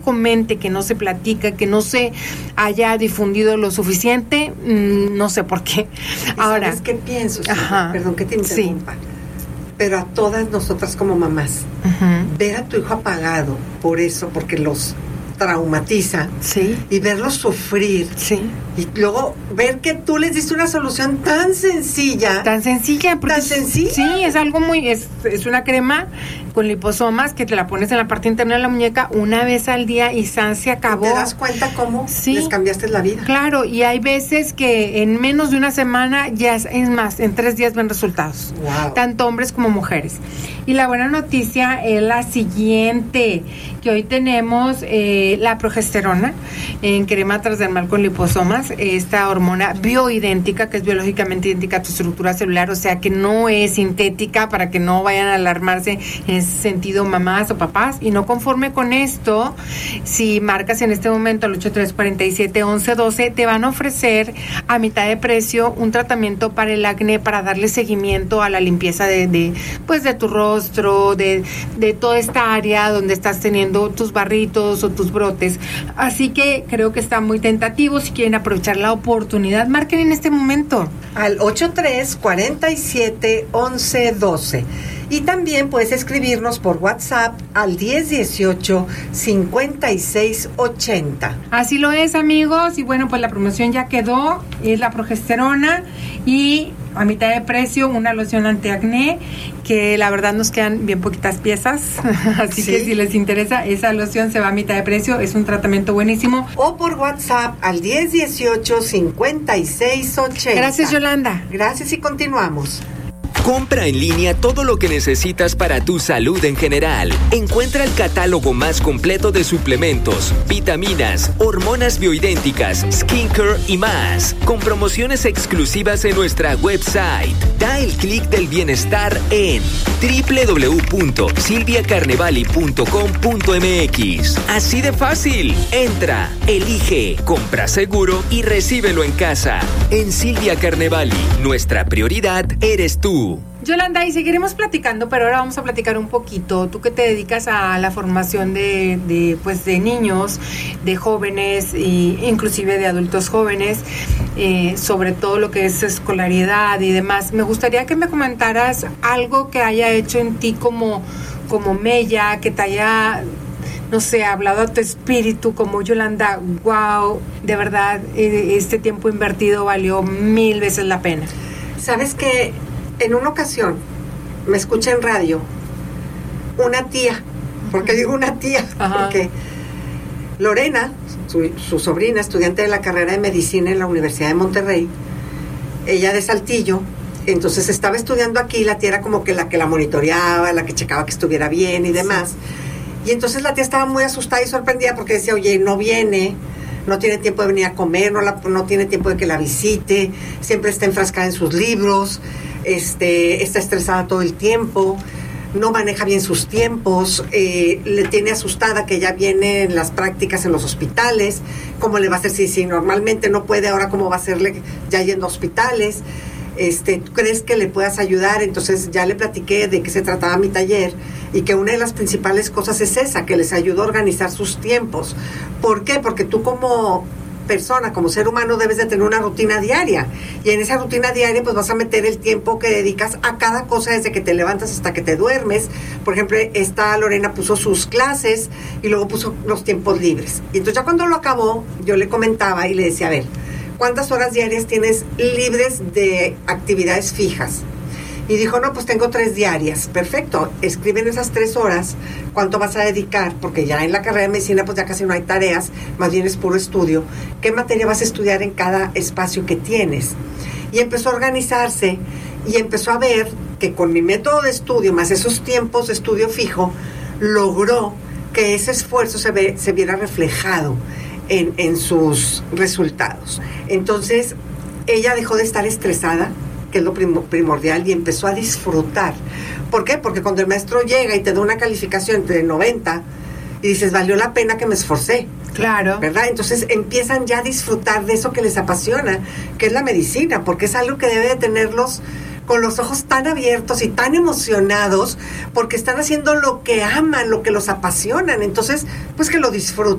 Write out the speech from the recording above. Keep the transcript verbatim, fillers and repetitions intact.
comente, que no se platica, que no se haya difundido lo suficiente, mmm, no sé por qué. Ahora, ¿sabes qué pienso? Silvia? Perdón que te interrumpa. Sí. Pero a todas nosotras como mamás, uh-huh. ver a tu hijo apagado por eso, porque los traumatiza, sí. y verlos sufrir, sí. y luego ver que tú les diste una solución tan sencilla, tan sencilla, porque tan sencilla, sí, es algo muy, es, es una crema con liposomas que te la pones en la parte interna de la muñeca una vez al día y san se acabó. ¿Te das cuenta cómo sí. les cambiaste la vida? Claro, y hay veces que en menos de una semana ya es, es más, en tres días ven resultados, wow. tanto hombres como mujeres. Y la buena noticia es la siguiente, que hoy tenemos eh, la progesterona en crema transdermal con liposomas, esta hormona bioidéntica, que es biológicamente idéntica a tu estructura celular, o sea que no es sintética, para que no vayan a alarmarse en ese sentido mamás o papás. Y no conforme con esto, si marcas en este momento al ocho tres cuatro siete, once doce, te van a ofrecer a mitad de precio un tratamiento para el acné, para darle seguimiento a la limpieza de, de pues de tu rostro, de, de toda esta área donde estás teniendo tus barritos o tus brotes. Así que creo que está muy tentativo. Si quieren aprovechar la oportunidad, marquen en este momento al ocho tres cuatro siete, once doce. Y también puedes escribirnos por WhatsApp al diez dieciocho, cincuenta y seis ochenta. Así lo es, amigos. Y bueno, pues la promoción ya quedó. Es la progesterona y a mitad de precio una loción antiacné, que la verdad nos quedan bien poquitas piezas. Así ¿sí? que si les interesa, esa loción se va a mitad de precio. Es un tratamiento buenísimo. O por WhatsApp al diez dieciocho, cincuenta y seis ochenta. Gracias, Yolanda. Gracias y continuamos. Compra en línea todo lo que necesitas para tu salud en general. Encuentra el catálogo más completo de suplementos, vitaminas, hormonas bioidénticas, skincare y más, con promociones exclusivas en nuestra website. Da el clic del bienestar en doble u doble u doble u punto silvia carnevali punto com punto m x. Así de fácil. Entra, elige, compra seguro y recíbelo en casa. En Silvia Carnevali, nuestra prioridad eres tú. Yolanda, y seguiremos platicando, pero ahora vamos a platicar un poquito. Tú que te dedicas a la formación de, de pues de niños, de jóvenes e inclusive de adultos jóvenes, eh, sobre todo lo que es escolaridad y demás. Me gustaría que me comentaras algo que haya hecho en ti como, como mella, que te haya, no sé, hablado a tu espíritu como Yolanda, wow, de verdad, eh, este tiempo invertido valió mil veces la pena. ¿Sabes qué? En una ocasión me escuché en radio una tía, porque digo una tía, Ajá. porque Lorena, su, su sobrina, estudiante de la carrera de medicina en la Universidad de Monterrey, ella de Saltillo, entonces estaba estudiando aquí, la tía era como que la que la monitoreaba, la que checaba que estuviera bien y demás, sí. Y entonces la tía estaba muy asustada y sorprendida porque decía, oye, no viene, no tiene tiempo de venir a comer, no, la, no tiene tiempo de que la visite, siempre está enfrascada en sus libros, este, está estresada todo el tiempo, no maneja bien sus tiempos, eh, le tiene asustada que ya viene en las prácticas en los hospitales, cómo le va a hacer si, si normalmente no puede, ahora cómo va a hacerle ya yendo a hospitales. Este, ¿tú crees que le puedas ayudar? Entonces ya le platiqué de qué se trataba mi taller y que una de las principales cosas es esa, que les ayudo a organizar sus tiempos. ¿Por qué? Porque tú como persona, como ser humano, debes de tener una rutina diaria, y en esa rutina diaria pues vas a meter el tiempo que dedicas a cada cosa desde que te levantas hasta que te duermes. Por ejemplo, esta Lorena puso sus clases y luego puso los tiempos libres, y entonces ya cuando lo acabó yo le comentaba y le decía, a ver, ¿cuántas horas diarias tienes libres de actividades fijas? Y dijo, no, pues tengo tres diarias. Perfecto, escriben esas tres horas, ¿cuánto vas a dedicar? Porque ya en la carrera de medicina pues ya casi no hay tareas, más bien es puro estudio. ¿Qué materia vas a estudiar en cada espacio que tienes? Y empezó a organizarse y empezó a ver que con mi método de estudio, más esos tiempos de estudio fijo, logró que ese esfuerzo se, ve, se viera reflejado en, en sus resultados. Entonces, ella dejó de estar estresada, que es lo primordial, y empezó a disfrutar. ¿Por qué? Porque cuando el maestro llega y te da una calificación de noventa y dices, valió la pena que me esforcé. Claro. ¿Verdad? Entonces empiezan ya a disfrutar de eso que les apasiona, que es la medicina, porque es algo que debe de tenerlos con los ojos tan abiertos y tan emocionados porque están haciendo lo que aman, lo que los apasionan. Entonces, pues que lo disfruten.